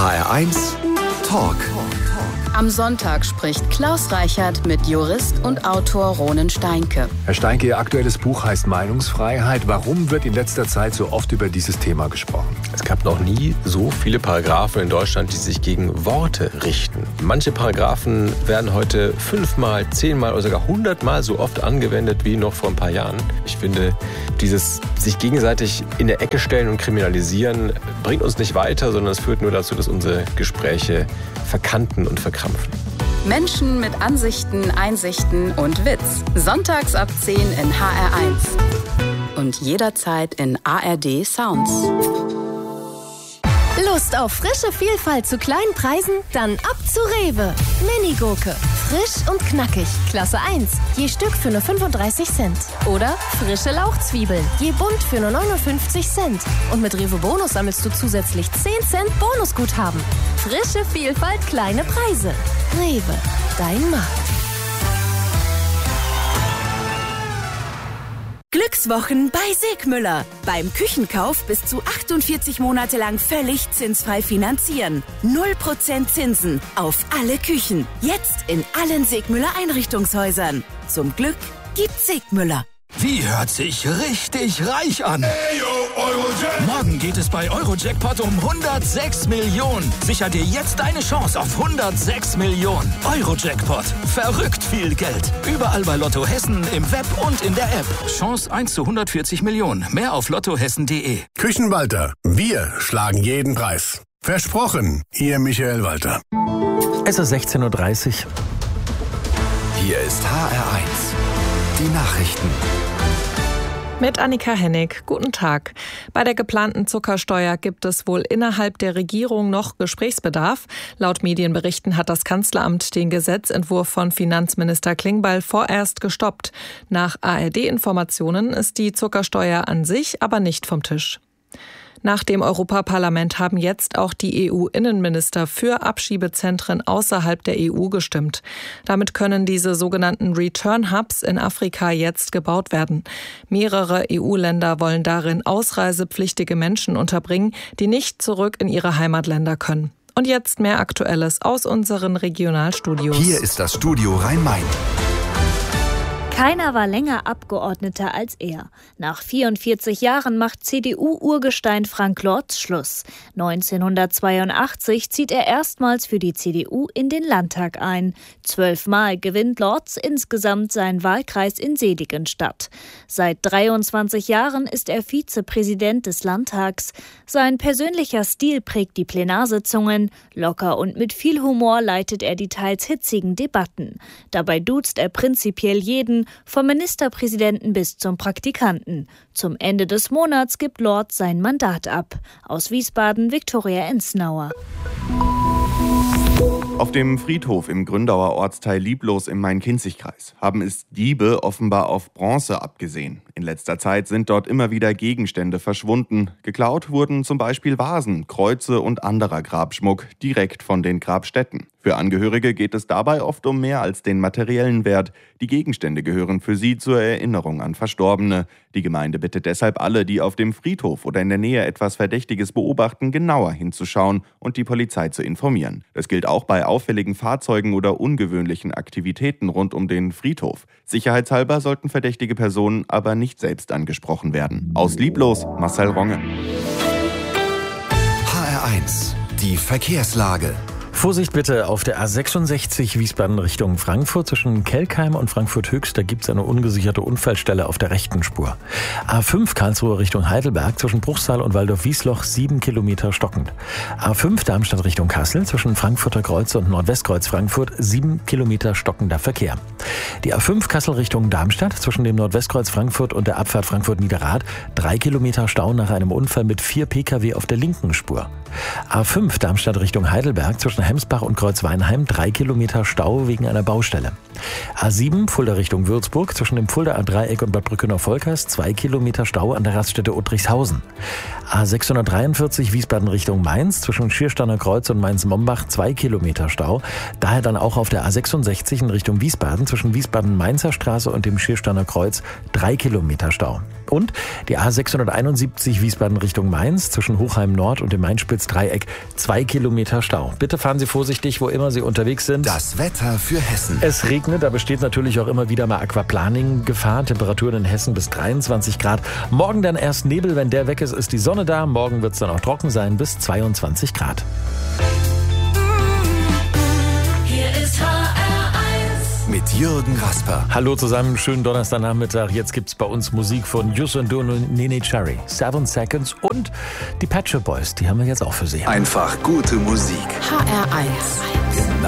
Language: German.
HR1 Talk. Am Sonntag spricht Klaus Reichert mit Jurist und Autor Ronen Steinke. Herr Steinke, Ihr aktuelles Buch heißt Meinungsfreiheit. Warum wird in letzter Zeit so oft über dieses Thema gesprochen? Es gab noch nie so viele Paragraphen in Deutschland, die sich gegen Worte richten. Manche Paragraphen werden heute 5-mal, 10-mal oder sogar 100-mal so oft angewendet wie noch vor ein paar Jahren. Ich finde, dieses sich gegenseitig in der Ecke stellen und kriminalisieren bringt uns nicht weiter, sondern es führt nur dazu, dass unsere Gespräche verkanten und verkrampfen. Menschen mit Ansichten, Einsichten und Witz. Sonntags ab 10 in HR1. Und jederzeit in ARD Sounds. Lust auf frische Vielfalt zu kleinen Preisen? Dann ab zu Rewe. Mini-Gurke. Frisch und knackig. Klasse 1. Je Stück für nur 35 Cent. Oder frische Lauchzwiebeln. Je bunt für nur 59 Cent. Und mit Rewe Bonus sammelst du zusätzlich 10 Cent Bonusguthaben. Frische Vielfalt, kleine Preise. Rewe. Dein Markt. Glückswochen bei Segmüller. Beim Küchenkauf bis zu 48 Monate lang völlig zinsfrei finanzieren. 0% Zinsen auf alle Küchen. Jetzt in allen Segmüller Einrichtungshäusern. Zum Glück gibt's Segmüller. Wie hört sich richtig reich an? Morgen geht es bei Eurojackpot um 106 Millionen. Sicher dir jetzt deine Chance auf 106 Millionen. Eurojackpot. Verrückt viel Geld. Überall bei Lotto Hessen, im Web und in der App. Chance 1 zu 140 Millionen. Mehr auf lottohessen.de. Küchenwalter. Wir schlagen jeden Preis. Versprochen. Ihr Michael Walter. Es ist 16:30 Uhr. Hier ist HR1. Die Nachrichten. Mit Annika Hennig. Guten Tag. Bei der geplanten Zuckersteuer gibt es wohl innerhalb der Regierung noch Gesprächsbedarf. Laut Medienberichten hat das Kanzleramt den Gesetzentwurf von Finanzminister Klingbeil vorerst gestoppt. Nach ARD-Informationen ist die Zuckersteuer an sich aber nicht vom Tisch. Nach dem Europaparlament haben jetzt auch die EU-Innenminister für Abschiebezentren außerhalb der EU gestimmt. Damit können diese sogenannten Return-Hubs in Afrika jetzt gebaut werden. Mehrere EU-Länder wollen darin ausreisepflichtige Menschen unterbringen, die nicht zurück in ihre Heimatländer können. Und jetzt mehr Aktuelles aus unseren Regionalstudios. Hier ist das Studio Rhein-Main. Keiner war länger Abgeordneter als er. Nach 44 Jahren macht CDU-Urgestein Frank Lorz Schluss. 1982 zieht er erstmals für die CDU in den Landtag ein. 12-mal gewinnt Lorz insgesamt seinen Wahlkreis in Seligenstadt. Seit 23 Jahren ist er Vizepräsident des Landtags. Sein persönlicher Stil prägt die Plenarsitzungen. Locker und mit viel Humor leitet er die teils hitzigen Debatten. Dabei duzt er prinzipiell jeden, vom Ministerpräsidenten bis zum Praktikanten. Zum Ende des Monats gibt Lorz sein Mandat ab. Aus Wiesbaden Viktoria Ensnauer. Auf dem Friedhof im Gründauer Ortsteil Lieblos im Main-Kinzig-Kreis haben es Diebe offenbar auf Bronze abgesehen. In letzter Zeit sind dort immer wieder Gegenstände verschwunden. Geklaut wurden zum Beispiel Vasen, Kreuze und anderer Grabschmuck direkt von den Grabstätten. Für Angehörige geht es dabei oft um mehr als den materiellen Wert. Die Gegenstände gehören für sie zur Erinnerung an Verstorbene. Die Gemeinde bittet deshalb alle, die auf dem Friedhof oder in der Nähe etwas Verdächtiges beobachten, genauer hinzuschauen und die Polizei zu informieren. Das gilt auch bei auffälligen Fahrzeugen oder ungewöhnlichen Aktivitäten rund um den Friedhof. Sicherheitshalber sollten verdächtige Personen aber nicht selbst angesprochen werden. Aus Lieblos, Marcel Ronge. HR1, die Verkehrslage. Vorsicht bitte auf der A66 Wiesbaden Richtung Frankfurt. Zwischen Kelkheim und Frankfurt Höchst, da gibt es eine ungesicherte Unfallstelle auf der rechten Spur. A5 Karlsruhe Richtung Heidelberg, zwischen Bruchsal und Waldorf-Wiesloch 7 Kilometer stockend. A5 Darmstadt Richtung Kassel, zwischen Frankfurter Kreuz und Nordwestkreuz Frankfurt 7 Kilometer stockender Verkehr. Die A5 Kassel Richtung Darmstadt, zwischen dem Nordwestkreuz Frankfurt und der Abfahrt Frankfurt-Niederrad 3 Kilometer Stau nach einem Unfall mit 4 Pkw auf der linken Spur. A5 Darmstadt Richtung Heidelberg, zwischen Hemsbach und Kreuzweinheim 3 Kilometer Stau wegen einer Baustelle. A7 Fulda Richtung Würzburg, zwischen dem Fuldaer Dreieck und Bad Brückenau-Volkers 2 Kilometer Stau an der Raststätte Uttrichshausen. A643 Wiesbaden Richtung Mainz, zwischen Schiersteiner Kreuz und Mainz-Mombach 2 Kilometer Stau. Daher dann auch auf der A66 in Richtung Wiesbaden, zwischen Wiesbaden-Mainzer Straße und dem Schiersteiner Kreuz 3 Kilometer Stau. Und die A671 Wiesbaden Richtung Mainz zwischen Hochheim Nord und dem Mainspitz-Dreieck 2 Kilometer Stau. Bitte fahren Sie vorsichtig, wo immer Sie unterwegs sind. Das Wetter für Hessen. Es regnet, da besteht natürlich auch immer wieder mal Aquaplaning-Gefahr. Temperaturen in Hessen bis 23 Grad. Morgen dann erst Nebel, wenn der weg ist, ist die Sonne da. Morgen wird es dann auch trocken sein, bis 22 Grad. Hier ist HR1 mit Jürgen Rasper. Hallo zusammen, schönen Donnerstagnachmittag. Jetzt gibt's bei uns Musik von Yus und Don und Nene Cherry, 7 Seconds und die Pet Shop Boys. Die haben wir jetzt auch für Sie. Einfach gute Musik. HR1.